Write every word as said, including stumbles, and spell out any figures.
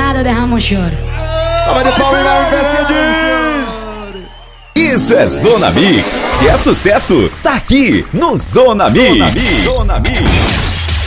nada, derrama um choro. Salve de palmas e mais Mercedes! Isso é Zona Mix. Se é sucesso, tá aqui no Zona Mix. Zona Mix. Zona Mix.